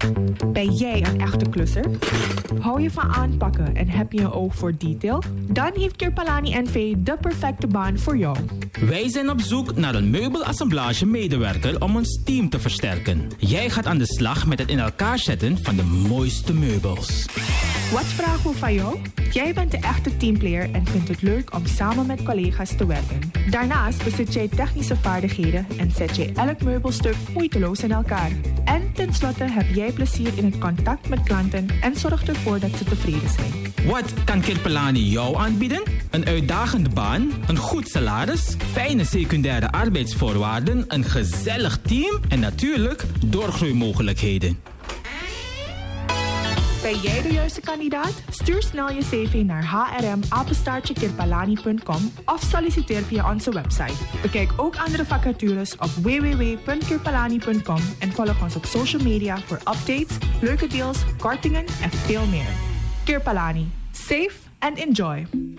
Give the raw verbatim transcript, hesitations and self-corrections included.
Ben jij een echte klusser? Hou je van aanpakken en heb je een oog voor detail? Dan heeft Kirpalani N V de perfecte baan voor jou. Wij zijn op zoek naar een meubelassemblage medewerker om ons team te versterken. Jij gaat aan de slag met het in elkaar zetten van de mooiste meubels. Wat vragen we van jou? Jij bent de echte teamplayer en vindt het leuk om samen met collega's te werken. Daarnaast bezit jij technische vaardigheden en zet jij elk meubelstuk moeiteloos in elkaar. En tenslotte heb jij plezier in het contact met klanten en zorgt ervoor dat ze tevreden zijn. Wat kan Kirpalani jou aanbieden? Een uitdagende baan, een goed salaris, fijne secundaire arbeidsvoorwaarden, een gezellig team en natuurlijk doorgroeimogelijkheden. Ben jij de juiste kandidaat? Stuur snel je cv naar h r m apenstaartje kirpalani punt com of solliciteer via onze website. Bekijk ook andere vacatures op w w w punt kirpalani punt com en volg ons op social media voor updates, leuke deals, kortingen en veel meer. Kirpalani. Save and enjoy.